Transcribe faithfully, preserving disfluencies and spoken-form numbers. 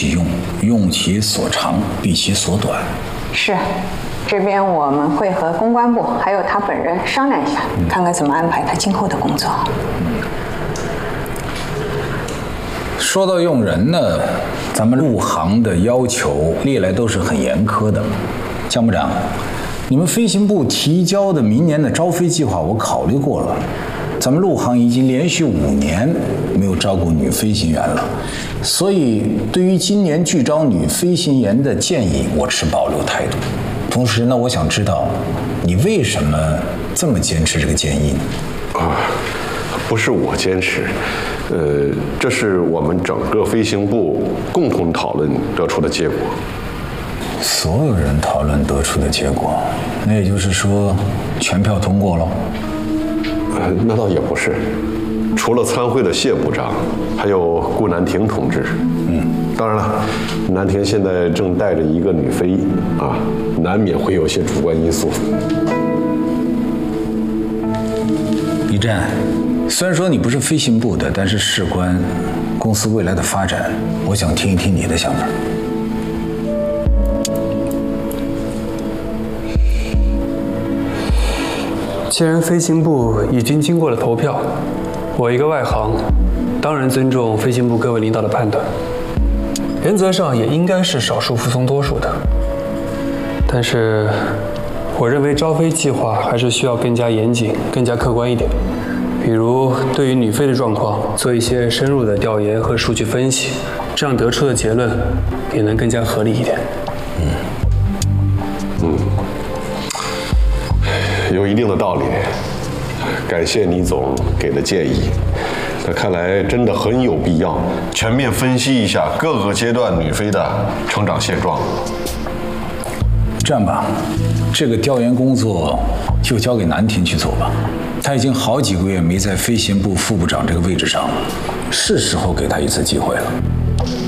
其用，用其所长，避其所短。 是，这边我们会和公关部还有他本人商量一下，嗯、看看怎么安排他今后的工作。嗯、 说到用人呢，咱们入行的要求历来都是很严苛的。江部长，你们飞行部提交的明年的招飞计划，我考虑过了。咱们陆航已经连续五年没有招过女飞行员了，所以对于今年拒招女飞行员的建议，我持保留态度。同时呢，我想知道你为什么这么坚持这个建议呢？ 啊，不是我坚持，呃，这是我们整个飞行部共同讨论得出的结果。 所有人讨论得出的结果，那也就是说，全票通过了？ 呃，那倒也不是，除了参会的谢部长，还有顾南婷同志。嗯，当然了，南婷现在正带着一个女飞啊，难免会有些主观因素。 一战，虽然说你不是飞行部的，但是事关公司未来的发展，我想听一听你的想法。 既然飞行部已经经过了投票，我一个外行，当然尊重飞行部各位领导的判断，原则上也应该是少数服从多数的。但是，我认为招飞计划还是需要更加严谨、更加客观一点。比如，对于女飞的状况做一些深入的调研和数据分析，这样得出的结论也能更加合理一点。 嗯，嗯。有一定的道理，感谢倪总给的建议。那看来真的很有必要全面分析一下各个阶段女飞的成长现状。 这样吧，这个调研工作就交给南婷去做吧。她已经好几个月没在飞行部副部长这个位置上了，是时候给她一次机会了。